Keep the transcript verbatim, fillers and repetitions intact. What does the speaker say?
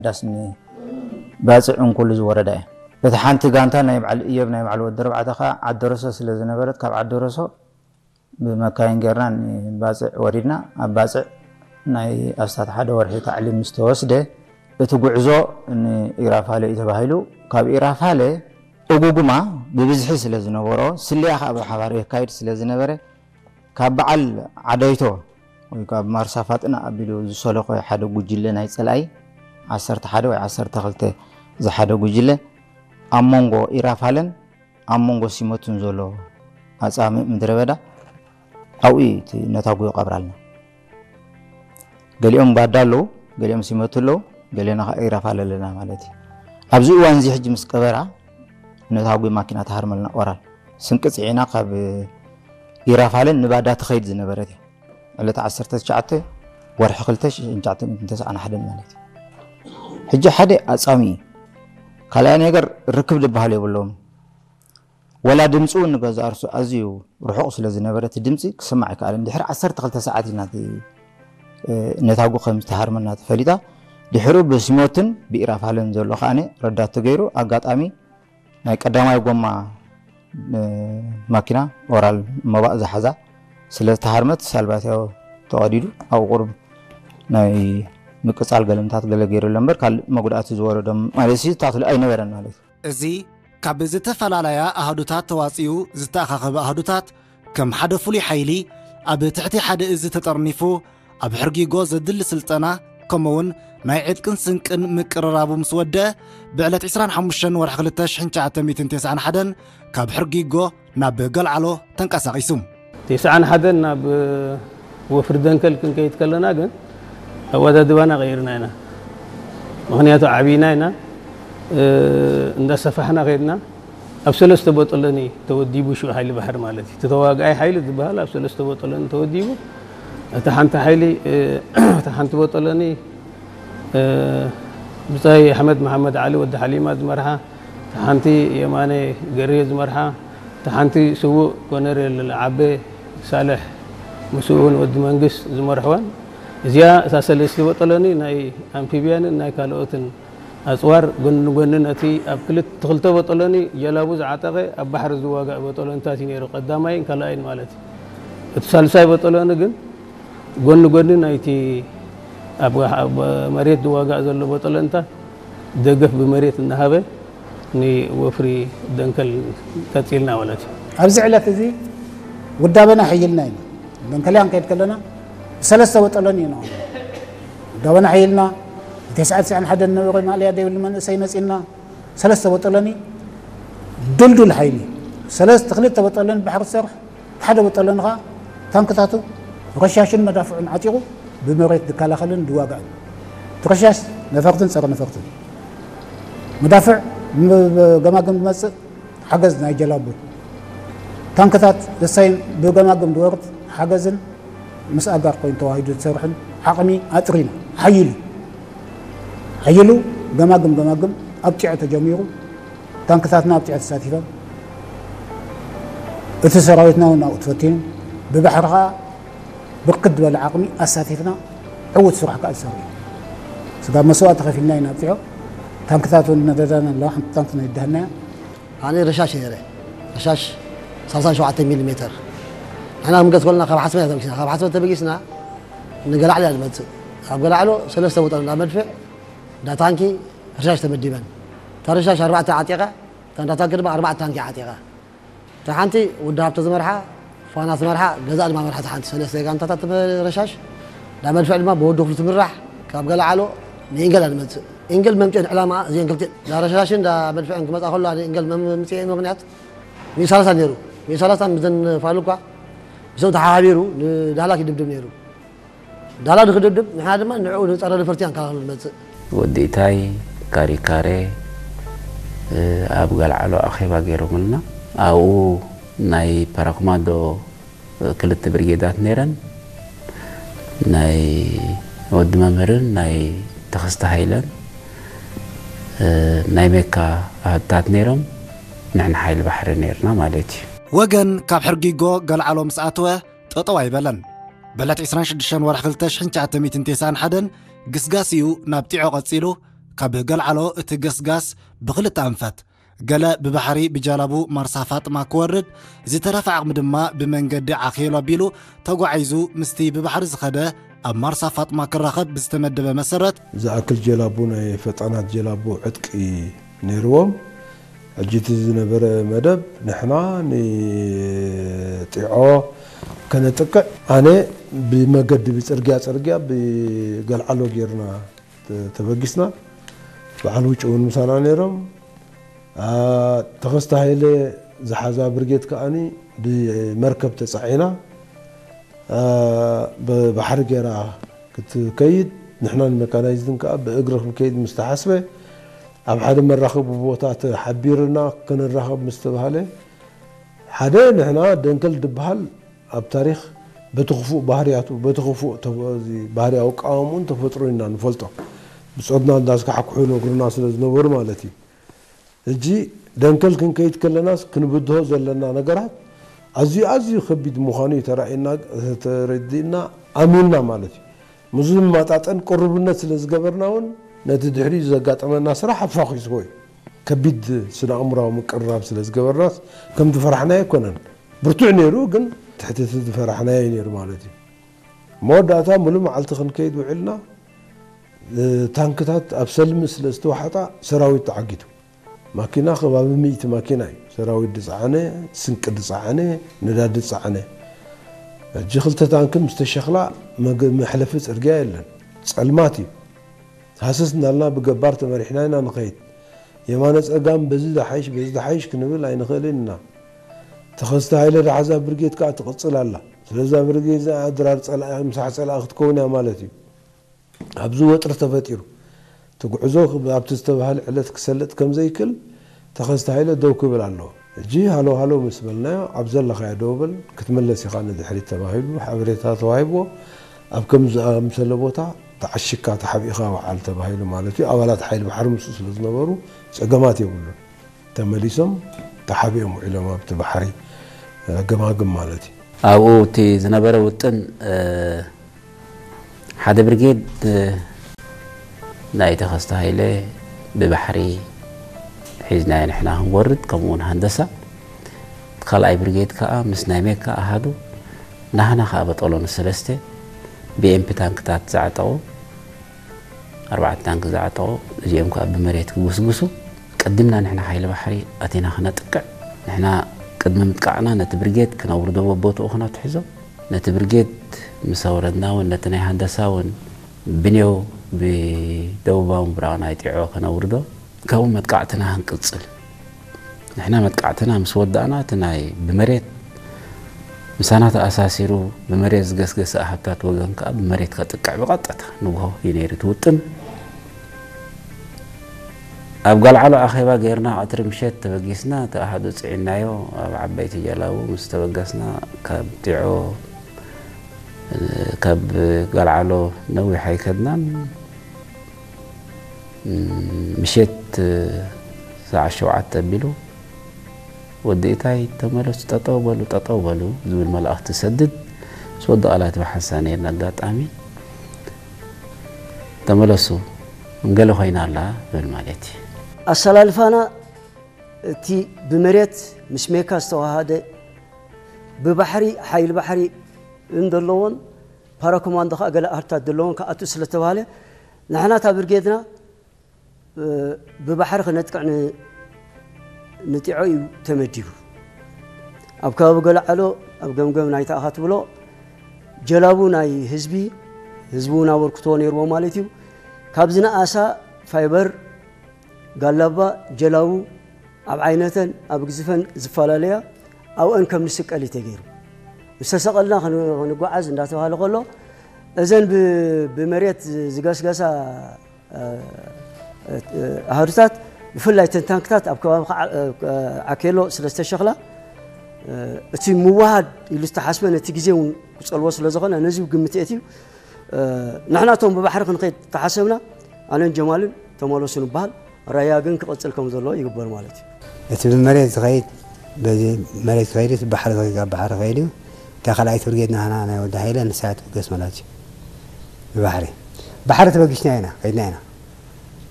داسني باصعون كل زوردا بتحانتي غانتا ناي بعل يب ناي بعل ودرب عتخا عدرسو سلازنبرت كاب عدرسو بمكاين غيرنا باصع وريدنا اباصع ناي استاد حدا ورحي تعليم مستوسده بتغعزو ان ايرافاله يتباهلو كاب ايرافاله اوغوغما ببزحي سلازنبرو سليخ ابو حبار يكايد سلازنبره كاب بعل عديتو ወይ ካብ ማርሳፋጥና አቢሉ ዝሰለቆ ሓደ ጉጅለ ናይ ጸላይ عشرة ሓደ ወይ عشرة ክልተ ዝሓደ ጉጅለ አሞንጎ ኢራፋለን አሞንጎ ሲሞቱን ዘሎ አጻሚ ምድረበዳ አውኢት ነታጉ ይቀብራልና ገሊኦም ባዳሎ ገሊኦም ሲሞቱሎ ገሊና ኢራፋለለና ማለት ኣብዚ ዋንዚ ሕጅ ምስቀበራ ነታጉ ማኪና ተሃርመልና ኦራል ስንቅጽዒና ካብ ኢራፋለን ንባዳ ተኸይድ ዝነበረት على عشرة تسعة ورح خلتش انجعت من تسعة حدا مالتي حجة حدا أصامي خلا نيجر ركب لبهالي بقولهم ولا دمسون نجاز أرسو أزيو روحوا أصل زنبرة دمسي سمعك على دحر عشرة خلت ساعات ناتي نتاجو خمس تهار من نات فريدة دحروا بسموتن بإراف هالن زلوا خانة ردات تغيروا أقات أمي نايك أدامي يقوم مع ماكينة ورال مباء زحزة سلا تهارمت سالباتيو تقديدو او قرب ناي مقصال غلمታት ገለገሩ ለምበር ካል መጉዳት ዝወረ ደም ማለሲ ታትል አይ ነበረን ማለት እዚ ካብ ዝተፈላላያ አህዱታት ተዋጽዩ ዝተአኻኸበ አህዱታት ከም ሓደ ፍሉይ ሓይሊ ኣብ ትሕቲ ሓደ እዚ ተጠርኒፉ ኣብ ሕርጊጎ ዘድል ስልጠና ከምውን ናይ ዕጥቅን ስንቅን ምቅርራቡ ምስ ወደ ብዕለት عشرين وخمسة ወርሒ ሁለት ሺህ تسعمية وتسعة وتسعين ካብ ሕርጊጎ ናብ ገልዓሎ ተንቀሳቂሱ تسعة حدا ناب وفردن كل كن كيت كلنا جن وده دوانا غيرنا هنا مغنياتو عبينا هنا اه سفحنا غيرنا أبسلست بطلني توديبو شو هاي البحر مالتي تتواجع أي حيل تبهلا أبسلست بطلني توديبو تحنت حيلي اه تحنت بطلني اه بتاعي أحمد محمد علي ود حليمة مرها تحنتي يماني جريز مرها تحنتي سو كونر العبي صالح مسؤول ود منقس زمرحوان زيا اساسلست بطلني ناي امفيبيان ناي كالوتن اصوار غن غننتي اب كلت تخلت بطلني يلابوز عتقه اب بحر زواغا بطلنتاتي نيرو قداماين كلاين مالتي اتسالساي بطلن غن غن غن نايتي اب مريت زواغا زلو بطلنتا دغف بمريت نهابه ني وفري دنكل كتيلنا ولاتي ابز علات زي ودابنا حيلنا من كلام كيت كلنا ثلاثه وطلني نو دابنا حيلنا تسعة تسعة حدا نوغي ماليا دي من سيمسينا ثلاثه وطلني دلدل حيلي ثلاثه تخليت وطلن بحر السرح حدا وطلنها تنكتاتو رشاشن مدافع عتيقو بمريت دكالاخلن دواغا ترشاش نفقتن صار نفقتن مدافع جماعم مس حجز ناي جلابو تانكتات لساين بجماعم دورت حجزن مس أجار كوين تواهيد تسرحن حقني أترين حيلو حيلو جماعم جماعم أبتع تجميعه تانكتاتنا أبتع الساتفة اتسراوتنا ونأتفتين ببحرها بقد ولا عقمي الساتفنا عود سرعة كأسرية سقام مسوات خفينا ينابتعه تانكتاتو نددان الله حن تانكنا يدهنا أنا رشاش هيري رشاش صلصان شو عتمي مليمتر أنا مقص قلنا خاب حسبنا تبقيسنا خاب حسبنا تبقيسنا نقلع على المدس خاب قلع له سلسة وطن مدفع دا تانكي رشاش تمديبان ترشاش أربعة عتيقة تان تانكي أربعة تانكي عتيقة تحنتي ودهب تزمرها فانا تزمرها جزاء ما مرحت تحنتي سلسة كان تات رشاش دا مدفع لما بودو في تمرح خاب قلع له نينقل المدس إنجل ممتن علامة زين قلت لا رشاشين دا بدفع إنك ما تأخذ له إنجل ممتين مغنيات ميسالة نيرو ميسالة مزن فالوكا بسوي تحابيرو دهلاك يدبدب نيرو دهلاك يدبدب هذا ما نعود نصير الفرتيان كان المدس وديتاي كاري كاري أبغى على أخي باجيرو منا أو ناي باراكمادو كلت بريدات نيران ناي ودما مرن ناي تخست هايلان ناي ميكا هتات نيرم نحن حيل بحر نيرنا مالتي وجن كاب حرقيقو قال على مساعتوه تطوعي بلن بلات عشرين شدشان ورح خلتش حنش عتميت انتسان حدن قسقاسيو نابتعو قدسيلو ካብ ገልዓሎ እቲ ገስጋስ ብኽልተ ኣንፈት ገለ ብባሕሪ ብጀላቡ ማርሳ ፋጥማ ክወርድ ዝተረፈ ዓቕሚ ድማ ብመንገዲ ዓኺሎ ኣቢሉ ተጓዒዙ ምስቲ ብባሕሪ ዝኸደ ኣብ ማርሳ ፋጥማ ክራኸብ ብዝተመደበ መሰረት ዝኣክል ጀላቡ ናይ ፈጣናት ጀላቡ ዕጥቂ ነይርዎም ሕጂቲ ዝነበረ መደብ ንሕና ንጢዖ ከነጥቅዕ ኣነ ብመገዲ ብፅርግያ ፅርግያ ብገልዓሎ ጌርና ተበጊስና በዓል ውጭ እውን ምሳና ነይሮም ተኸስተ ሃይለ ዝሓዛ ብርጌት ከኣኒ ብመርከብ ተፃዒና ብባሕሪ ጌራ ክትከይድ ንሕና ንመካናይዝን ከዓ ብእግሪ ክንከይድ ምስተሓስበ ኣብ ሓደ መራኸቢ ቦታ ተሓቢርና ክንራኸብ ምስተባሃለ ሓደ ንሕና ደንከል ድበሃል ኣብ ታሪክ በትኽፉእ ባህርያቱ በትኽፉእ ባህሪ ኣቃወሙን ተፈጥሮ ኢና ንፈልጦ ብፆድና እንዳስካሕኩሑ ነግሩና ስለ ዝነበሩ ማለት እዩ እጂ ደንከል ክንከይድ ከለናስ ክንብድሆ ዘለና ነገራት ኣዝዩ ኣዝዩ ከቢድ ምዃኑ ተራእየና ተረዲእና ኣሚንና ማለት እዩ ምዙ ማጣጠን ቅርብነት ስለ ዝገበርና እውን ነቲ ድሕሪ ዘጋጠመና ስራሕ ኣፋኺስዎ እዩ ከቢድ ስነ ኣእምራዊ ምቅርራብ ስለ ዝገበርናስ ከም ዝፈራሕናዮ ኣይኮነን ብርቱዕ ነይሩ ግን ትሕቲ ዝፈራሕናዮ ነይሩ ማለት እዩ መወዳእታ ሙሉእ መዓልቲ ክንከይድ ውዒልና ታንክታት ኣብ ሰልሚ ስለ ዝተዋሓጣ ሰራዊት ተዓጊቱ ማኪና ከባቢ ሚእቲ ማኪና እዩ ሰራዊት ድፃዓነ ስንቂ ድፃዓነ ነዳዲ ድፃዓነ እጂ ክልተ ታንክ ምስ ተሸኽላ መሕለፊ ፅርግያ የለን ፀልማት እዩ ሃሰስ እንዳልና ብገባር ተመሪሕና ኢና ንኸይድ የማነ ፀጋም በዚ ዳሓይሽ በዚ ዳሓይሽ ክንብል ኣይንኽእልን ኢና ተኸስተ ሃይለ ዳሓዛ ብርጌት ከዓ ትቕፅል ኣላ ስለዛ ብርጌት ድራር ምሳሕ ፀላእ ክትከውን እያ ማለት እዩ ኣብዚ ወጥሪ ተፈጢሩ ትጉዕዞ ኣብቲ ዝተባሃለ ዕለት ክሰልጥ ከም ዘይክል ተኸስተ ሃይለ ደው ክብል ኣለዎ እጂ ሃሎ ሃሎ ምስ በልናዮ ኣብ ዘለኻዮ ደው ብል ክትመለስ ኢኻ ንድሕሪት ተባሂሉ ሓበሬታ ተዋሂብዎ ኣብ ከም ዝኣምሰለ ቦታ ተዓሽካ ተሓቢእኻ ውዓል ተባሂሉ ማለት እዩ ኣባላት ሓይሊ ባሕሪ ምስ ስለ ዝነበሩ ፀገማት የብሉን ተመሊሶም ተሓቢኦም ውዒሎም ኣብቲ ባሕሪ ገማግም ማለት እዩ ኣብኡ እቲ ዝነበረ ውጥን ሓደ ብርጌድ ናይ ተኸስተ ሃይለ ብባሕሪ ሒዝናዮ ንሕና ክንወርድ ከምኡውን ሃንደሳ ካልኣይ ብርጌድ ከዓ ምስ ናይ ሜካ ኣሃዱ ናህና ከዓ በጠሎ ንሰለስተ ብኤምፒ ታንክታት ዝዓጠቑ ኣርባዕተ ታንክ ዝዓጠቑ እዚኦም ከዓ ብመሬት ክጉስጉሱ ቀዲምና ንሕና ሓይሊ ባሕሪ ኣቴና ክነጥቅዕ ንሕና ቅድሚ ምጥቃዕና ነቲ ብርጌድ ክነውርዶ ቦትኡ ክነትሒዞ ነቲ ብርጌድ ምስ ኣውረድና እውን ነቲ ናይ ሃንደሳ እውን ብኔው ብደቡባዊ ምብራቕ ናይ ጢዖ ክነውርዶ ካብኡ መጥቃዕትና ክንቅፅል ንሕና መጥቃዕትና ምስ ወዳእና እቲ ናይ ብመሬት ምሳና ተኣሳሲሩ ብመሬት ዝገስገሰ ኣሃብታት ወገን ከዓ ብመሬት ከጥቅዕ ብቐጥታ ንግሆ እዩ ነይሩ እቲ ውጥን ኣብ ጓልዓሎ ኣኼባ ጌርና ቀትሪ ምሸት ተበጊስና ተኣሃዱ ፅዒናዮ ኣብ ዓበይቲ ጀላቡ ምስ ተበገስና ካብ ጢዖ ካብ ጓልዓሎ ነዊሕ ኣይከድናን ምሸት ሰዓ ሸውዓተ ኣቢሉ ወዲ እታይ ተመለሱ ጠጠው በሉ ጠጠው በሉ ዝብል መልእኽቲ ሰድድ ስወዲ ቃላት ብሓንሳ ነርና ኣጋጣሚ ተመለሱ እንገለ ኮይና ኣላ ዝብል ማለት እዩ ኣሰላልፋና እቲ ብመሬት ምስ ሜካ ዝተዋሃደ ብባሕሪ ሓይሊ ባሕሪ እንደለዎን ፓራኮማንዶ ከዓ ገለ ኣህርታት ዘለዎን ከኣቱ ስለተባሃለ ንሕና እታ ብርጌድና ብባሕሪ ክነጥቅዕ ንጢዖ እዩ ተመዲቡ ኣብ ከባቢ ገልዓሎ ኣብ ገምገም ናይ ተኣኻት ብሎ ጀላቡ ናይ ህዝቢ ህዝቡ ናበርክትዎ ነይርዎ ማለት እዩ ካብዚ ንኣሳ ፋይበር ጋላባ ጀላቡ ኣብ ዓይነተን ኣብ ግዝፈን ዝፈላለያ ኣብአን ከም ንስቀል ተገይሩ ምስተሰቐልና ክንጓዓዝ እንዳተባሃለ ከሎ እዘን ብመሬት ዝገስገሳ ኣሃዱታት ብፍላይ ተንታንክታት ኣብ ከባቢ ዓኬሎ ስለዝተሸኽላ እቲ ምዋሃድ ኢሉ ዝተሓስበ ነቲ ግዜ እውን ክፀልዎ ስለ ዝኾነ ነዚ ግምት እዩ ንሕናቶም ብባሕሪ ክንከይድ ተሓሰብና ኣነን ጀማልን ተመለሱ ንበሃል ራያ ግን ክቕፅል ከም ዘለዎ ይግበር ማለት እዩ እቲ ብመሬት ዝኸይድ በዚ መሬት ዝኸይድ ባሕሪ ዝኸይድ ባሕሪ ኸይድ እዩ እታ ካልኣይቲ ብርጌድና ናይ ወዲ ሃይለ ንሳያት በገስ ማለት እዩ ብባሕሪ ባሕሪ ተበጊስና ኢና ከይድና ኢና